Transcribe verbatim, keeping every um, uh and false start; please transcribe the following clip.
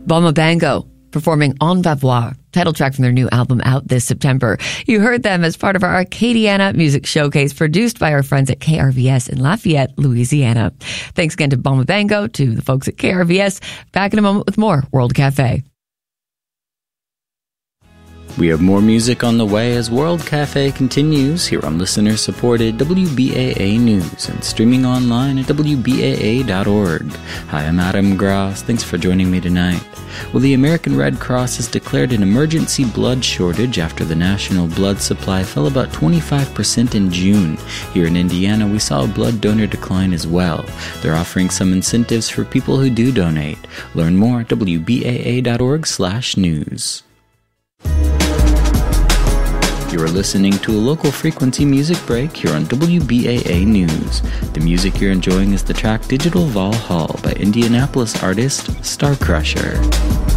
Bama Bango performing En Vavois, title track from their new album out this September. You heard them as part of our Acadiana Music Showcase produced by our friends at K R V S in Lafayette, Louisiana. Thanks again to Bama Bango, to the folks at K R V S. Back in a moment with more World Cafe. We have more music on the way as World Cafe continues here on listener-supported W B A A News and streaming online at W B A A dot org. Hi, I'm Adam Gross. Thanks for joining me tonight. Well, the American Red Cross has declared an emergency blood shortage after the national blood supply fell about twenty-five percent in June. Here in Indiana, we saw a blood donor decline as well. They're offering some incentives for people who do donate. Learn more at W B A A dot org slash news. You are listening to a local frequency music break here on W B A A News. The music you're enjoying is the track Digital Valhalla by Indianapolis artist Star Crusher.